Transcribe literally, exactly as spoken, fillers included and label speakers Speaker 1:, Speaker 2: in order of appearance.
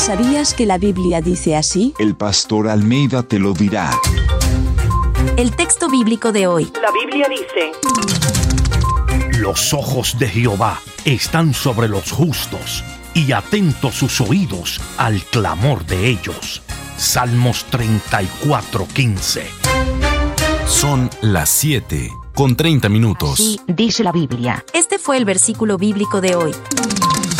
Speaker 1: ¿Sabías que la Biblia dice así?
Speaker 2: El pastor Almeida te lo dirá.
Speaker 3: El texto bíblico de hoy.
Speaker 4: La Biblia dice:
Speaker 5: Los ojos de Jehová están sobre los justos, y atentos sus oídos al clamor de ellos. Salmos treinta y cuatro, quince.
Speaker 6: Son las siete con treinta minutos.
Speaker 7: Así dice la Biblia.
Speaker 3: Este fue el versículo bíblico de hoy.